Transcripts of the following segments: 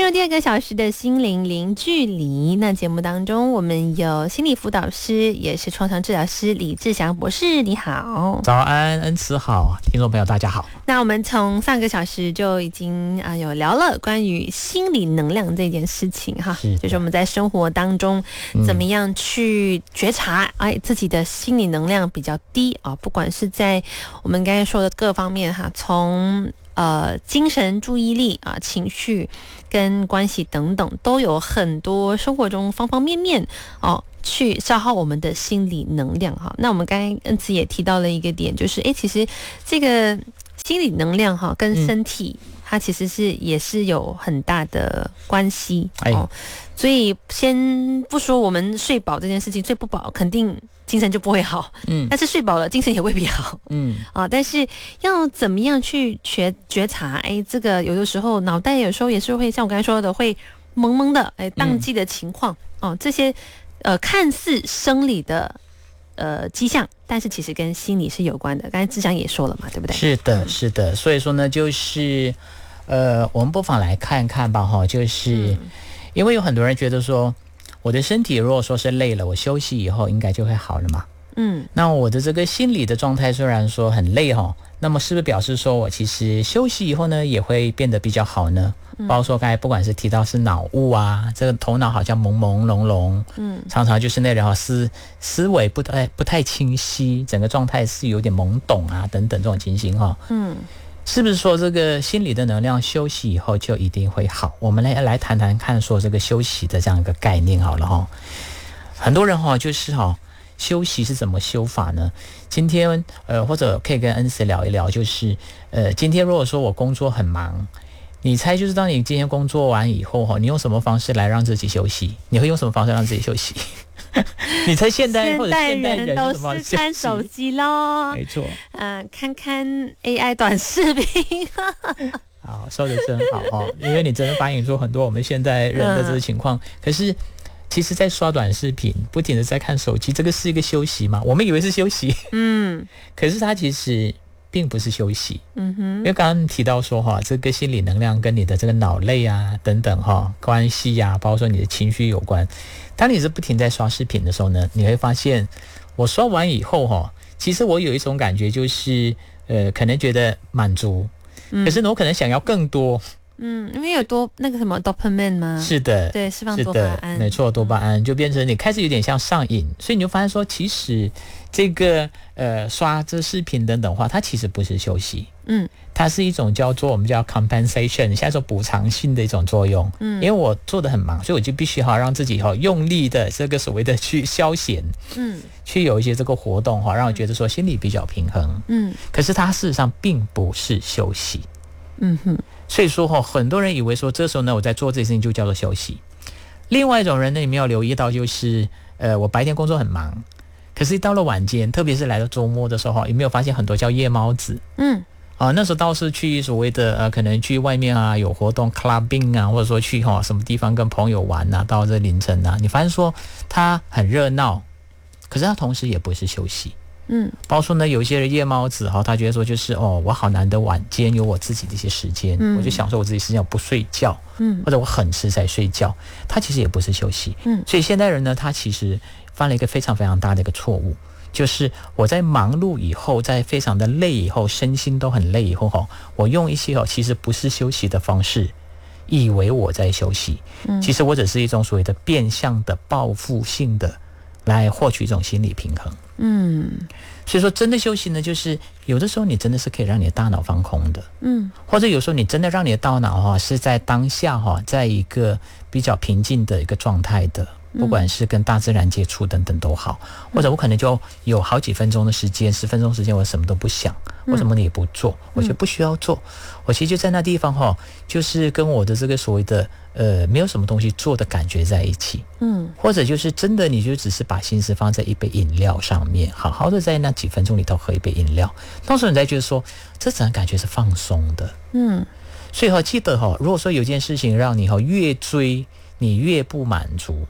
入第2个小时的心灵零距离。那节目当中，我们有心理辅导师，也是创伤治疗师李志祥博士，你好。 早安，恩慈好，听众朋友大家好。 那我们从上个小时就已经有聊了关于心理能量这件事情哈，就是我们在生活当中怎么样去觉察自己的心理能量比较低啊，不管是在我们刚才说的各方面哈，从精神注意力情绪跟关系等等，都有很多生活中方方面面去消耗我们的心理能量哈。那我们刚才恩慈也提到了一个点，就是其实这个心理能量哈跟身体它其实也是有很大的关系所以先不说我们睡饱这件事情，睡不饱肯定精神就不会好，但是睡饱了精神也未必好，但是要怎么样去觉察，这个有的时候脑袋有时候也是会像我刚才说的会蒙蒙的，宕机的情况，这些看似生理的迹象，但是其实跟心理是有关的。刚才志祥也说了嘛，对不对？ 是的，是的。所以说呢，就是我们不妨来看看吧，就是因为有很多人觉得说，我的身体如果说是累了，我休息以后应该就会好了嘛。那我的这个心理的状态虽然说很累那么是不是表示说我其实休息以后呢也会变得比较好呢？包括说刚才不管是提到是脑雾啊，这个头脑好像朦朦胧胧，常常就是那人思维不太清晰，整个状态是有点懵懂啊等等这种情形是不是说这个心理的能量休息以后就一定会好？我们来谈谈看说这个休息的这样一个概念好了很多人就是休息是怎么修法呢？今天或者可以跟恩慈聊一聊，就是今天如果说我工作很忙，你猜就是当你今天工作完以后你用什么方式来让自己休息？你会用什么方式让自己休息？你猜现代人都是看手机咯， 没错， 看看 AI 短视频好，说的真好因为你真的反映出很多我们现代人的这个情况。可是其实在刷短视频不停的在看手机，这个是一个休息吗？我们以为是休息可是它其实并不是休息因为刚刚提到说这个心理能量跟你的这个脑类啊等等关系啊，包括说你的情绪有关。当你是不停在刷视频的时候呢，你会发现我刷完以后其实我有一种感觉，就是可能觉得满足可是呢我可能想要更多因为有多那个什么 dopamine 吗？ 是的， 对，释放多巴胺， 没错，多巴胺就变成你开始有点像上瘾，所以你就发现说，其实这个刷这视频等等话，它其实不是休息，它是一种叫做我们叫 compensation， 现在说补偿性的一种作用，因为我做得很忙，所以我就必须让自己用力的这个所谓的去消遣，去有一些这个活动让我觉得说心里比较平衡，可是它事实上并不是休息，所以说很多人以为说这时候呢我在做这些事情就叫做休息。另外一种人呢，你们要留意到就是我白天工作很忙，可是到了晚间，特别是来到周末的时候有没有发现很多叫夜猫子那时候倒是去所谓的可能去外面有活动 clubbing 或者说去什么地方跟朋友玩到这凌晨你发现说他很热闹，可是他同时也不是休息包括说呢有一些人夜猫子他觉得说就是我好难得晚间有我自己的一些时间我就享受我自己时间，我不睡觉或者我很迟才睡觉，他其实也不是休息所以现代人呢他其实犯了一个非常非常大的一个错误，就是我在忙碌以后，在非常的累以后，身心都很累以后我用一些其实不是休息的方式以为我在休息其实我只是一种所谓的变相的报复性的来获取一种心理平衡所以说真的休息呢，就是有的时候你真的是可以让你的大脑放空的或者有时候你真的让你的大脑是在当下在一个比较平静的一个状态的，不管是跟大自然接触等等都好，或者我可能就有好几分钟的时间，10分钟时间我什么都不想，我什么也不做，我觉得不需要做，我其实就在那地方就是跟我的这个所谓的没有什么东西做的感觉在一起或者就是真的你就只是把心思放在一杯饮料上面，好好的在那几分钟里头喝一杯饮料，当时你才觉得说这整个感觉是放松的所以记得如果说有件事情让你越追你越不满足，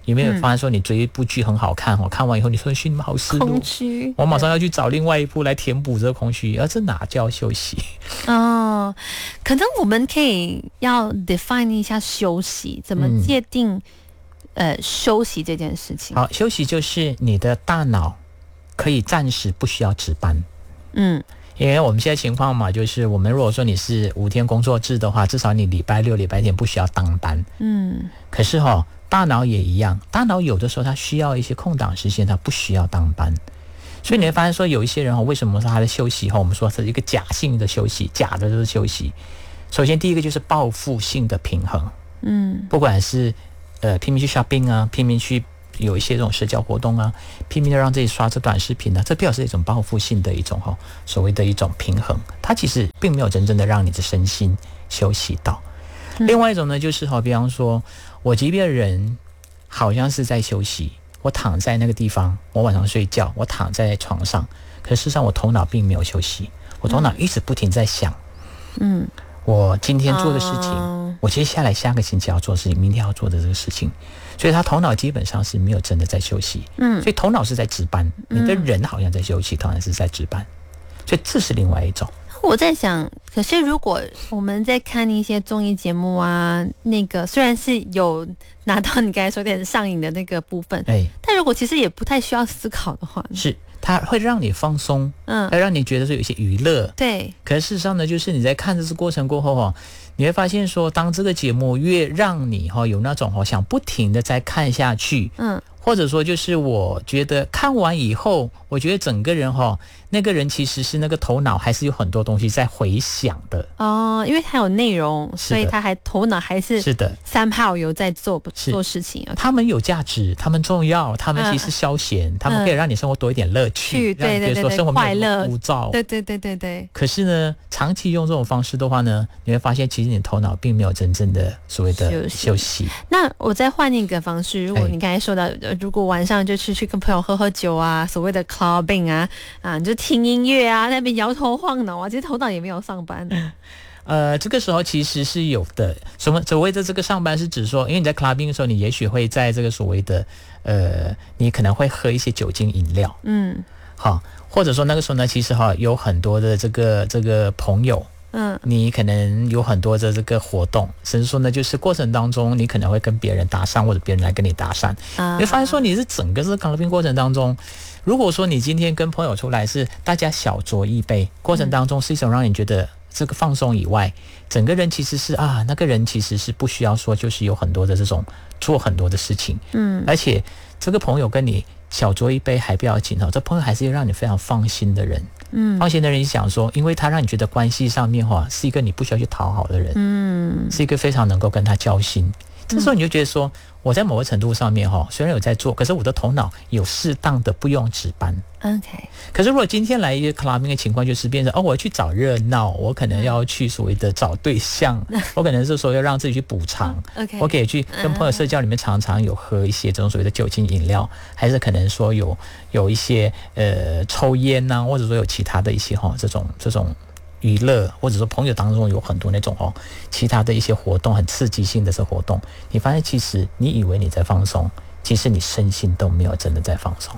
有没有发现说你追一部剧很好看哦，看完以后你说心里好失落， 空虚， 我马上要去找另外一部来填补这个空虚，而这哪叫休息？ 哦，可能我们可以要 define 一下休息，怎么界定休息这件事情？ 好，休息就是你的大脑可以暂时不需要值班。因为我们现在情况嘛，就是我们如果说你是5天工作制的话，至少你礼拜六、礼拜天不需要当班。可是大脑也一样，大脑有的时候它需要一些空档时间，它不需要当班。所以你会发现说，有一些人为什么说他的休息我们说是一个假性的休息，假的就是休息。首先第一个就是报复性的平衡。不管是拼命去 shopping 啊，拼命去有一些这种社交活动啊，拼命的让自己刷这短视频啊，这表示一种报复性的一种所谓的一种平衡，它其实并没有真正的让你的身心休息到。另外一种呢，就是比方说我即便人好像是在休息，我躺在那个地方，我晚上睡觉，我躺在床上，可是事实上我头脑并没有休息，我头脑一直不停在想，我今天做的事情，我接下来下个星期要做的事情，明天要做的这个事情，所以他头脑基本上是没有真的在休息。所以头脑是在值班，你的人好像在休息，头脑是在值班，所以这是另外一种。 我在想，可是如果我们在看一些综艺节目啊，那个虽然是有拿到你刚才说的上瘾的那个部分，但如果其实也不太需要思考的话， 是它会让你放松，会让你觉得说有一些娱乐， 对。 可是事实上呢，就是你在看这次过程过后你会发现说，当这个节目越让你有那种想不停的再看下去，或者说就是我觉得看完以后，我觉得整个人那个人其实是那个头脑还是有很多东西在回想的因为他有内容，所以他还头脑还是的 somehow 有在做事情。 他们有价值，他们重要，他们其实消闲，他们可以让你生活多一点乐趣，让你觉得说生活没有那么枯燥。 对。 可是呢，长期用这种方式的话呢，你会发现其实你的头脑并没有真正的所谓的休息。 那我再换一个方式，如果你刚才说到，如果晚上就是去跟朋友喝酒啊，所谓的 clubbing 你就听音乐啊，那边摇头晃脑啊，其实头脑也没有上班。 这个时候其实是有的。什么所谓的这个上班是指说，因为你在 clubbing 的时候，你也许会在这个所谓的你可能会喝一些酒精饮料，或者说那个时候呢，其实有很多的这个朋友。你可能有很多的这个活动，甚至说呢，就是过程当中你可能会跟别人搭讪，或者别人来跟你搭讪，你会发现说你是整个这个 clubbing 过程当中，如果说你今天跟朋友出来是大家小酌一杯，过程当中是一种让你觉得这个放松以外，整个人其实是那个人其实是不需要说就是有很多的这种做很多的事情，而且这个朋友跟你小酌一杯还不要紧这朋友还是让你非常放心的人。放心的人想说，因为他让你觉得关系上面是一个你不需要去讨好的人，是一个非常能够跟他交心。这时候你就觉得说，我在某个程度上面虽然有在做，可是我的头脑有适当的不用值班。 OK。 可是如果今天来一个 clubbing 的情况，就是变成我要去找热闹，我可能要去所谓的找对象，我可能是说要让自己去补偿。 OK。 我可以去跟朋友社交里面常常有喝一些这种所谓的酒精饮料，还是可能说有一些抽烟啊，或者说有其他的一些这种娱乐，或者说朋友当中有很多那种其他的一些活动，很刺激性的这活动，你发现其实你以为你在放松，其实你身心都没有真的在放松。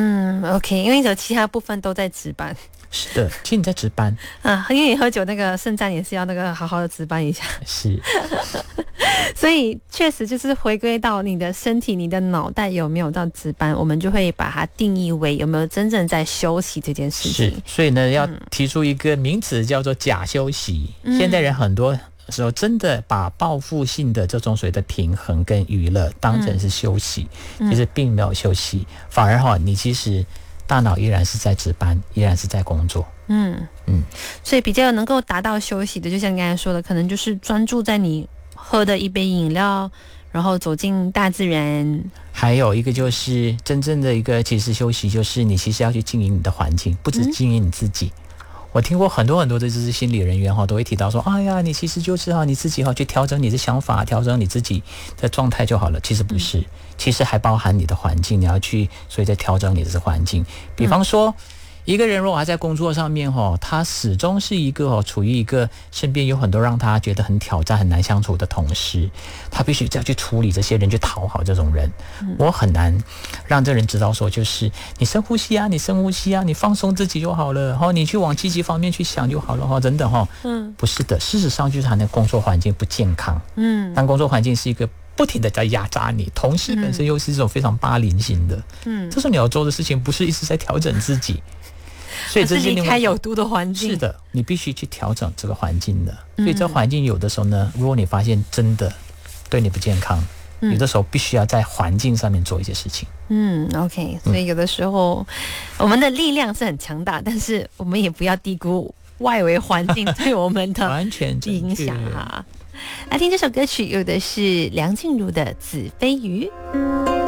OK， 因为有其他部分都在值班。 是的，其实你在值班因为你喝酒那个肾脏也是要那个好好的值班一下。 是。 所以确实就是回归到你的身体，你的脑袋有没有到值班，我们就会把它定义为有没有真正在休息这件事情。 是，所以呢，要提出一个名词叫做假休息。现代人很多时候真的把报复性的这种所谓的平衡跟娱乐当成是休息，其实并没有休息，反而你其实大脑依然是在值班，依然是在工作。 所以比较能够达到休息的，就像你刚才说的，可能就是专注在你喝的一杯饮料，然后走进大自然。 还有一个就是真正的一个其实休息，就是你其实要去经营你的环境，不只是经营你自己。我听过很多的就是心理人员都会提到说，哎呀，你其实就是你自己去调整你的想法，调整你自己的状态就好了。其实不是，其实还包含你的环境，你要去所以在调整你的环境。比方说一个人如果他在工作上面他始终是一个处于一个身边有很多让他觉得很挑战很难相处的同事，他必须要去处理这些人，去讨好这种人。我很难让这人知道说，就是你深呼吸啊，你深呼吸啊，你放松自己就好了，你去往积极方面去想就好了，真的不是的，事实上就是他的工作环境不健康。当工作环境是一个不停的在压榨你，同事本身又是一种非常霸凌型的，这时候你要做的事情不是一直在调整自己，所以这是离开有毒的环境。 是的，你必须去调整这个环境的。所以这环境有的时候呢，如果你发现真的对你不健康，有的时候必须要在环境上面做一些事情。 OK， 所以有的时候我们的力量是很强大，但是我们也不要低估外围环境对我们的完全影响哈。来听这首歌曲，有的是梁静茹的《子非鱼》。